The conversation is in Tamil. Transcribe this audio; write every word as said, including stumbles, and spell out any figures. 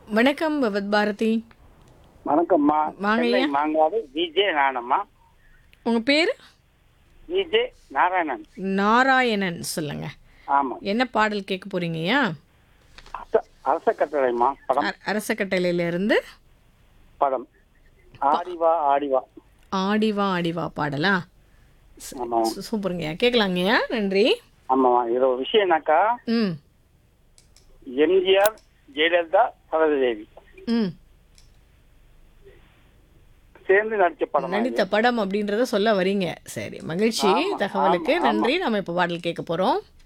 வணக்கம் பவத் பாரதி. வணக்கம்மா. வாங்கய்யா. சென்னை மாங்காடு விஜே நானம்மா. உங்க பேரு? விஜே நாராயணன். நாராயணன். சொல்லுங்க, ஆமா. என்ன பாடல் கேட்க போறீங்கய்யா? அரச அரச கட்டளைமா படம். அ- அரசக்கட்டளையில இருந்து படம் ஆடிவா ஆடிவா. ஆடிவா ஆடிவா பாடலா? ச- ஆமா சு- சூப்பருங்கய்யா, கேட்கலாங்கய்யா. நன்றி. ஆமாம்மா. இது ஒரு விஷயம்னாக்கா ம் எம்ஜிஆர், ஜெயலலிதா, சரோஜாதேவி ம் சேர்ந்து நடிச்ச படம். நடித்த படம் அப்படின்றத சொல்ல வரீங்க. சரி, மகிழ்ச்சி ஆமா, தகவலுக்கு. ஆமா, ஆமா. நன்றி. நாம இப்போ பாடல் கேட்க போறோம்.